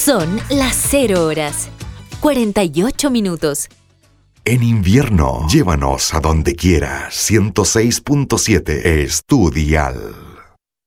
Son las 0 horas, 48 minutos. En invierno, llévanos a donde quieras. 106.7 es tu dial.